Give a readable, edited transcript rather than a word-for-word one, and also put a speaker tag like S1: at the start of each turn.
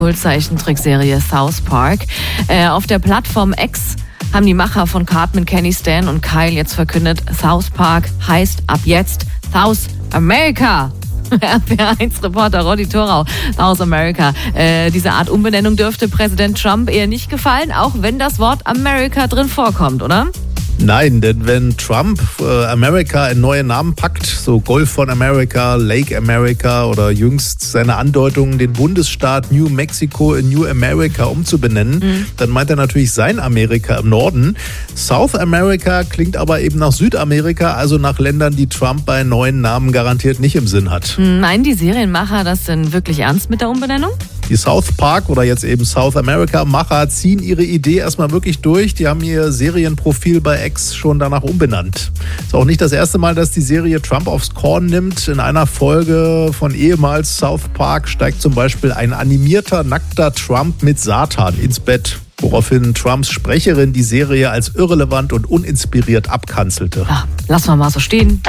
S1: Zeichentrickserie South Park. Auf der Plattform X haben die Macher von Cartman, Kenny, Stan und Kyle jetzt verkündet, South Park heißt ab jetzt South America. RPR1-Reporter Roddy Thorau, South America. Diese Art Umbenennung dürfte Präsident Trump eher nicht gefallen, auch wenn das Wort America drin vorkommt, oder?
S2: Nein, denn wenn Trump America in neue Namen packt, so Golf von America, Lake America oder jüngst seine Andeutungen, den Bundesstaat New Mexico in New America umzubenennen, dann meint er natürlich sein Amerika im Norden. South America klingt aber eben nach Südamerika, also nach Ländern, die Trump bei neuen Namen garantiert nicht im Sinn hat.
S1: Meinen die Serienmacher das denn wirklich ernst mit der Umbenennung?
S2: Die South Park oder jetzt eben South America Macher ziehen ihre Idee erstmal wirklich durch. Die haben ihr Serienprofil bei X schon danach umbenannt. Ist auch nicht das erste Mal, dass die Serie Trump aufs Korn nimmt. In einer Folge von ehemals South Park steigt zum Beispiel ein animierter, nackter Trump mit Satan ins Bett, woraufhin Trumps Sprecherin die Serie als irrelevant und uninspiriert abkanzelte.
S1: Ja, lassen wir mal so stehen.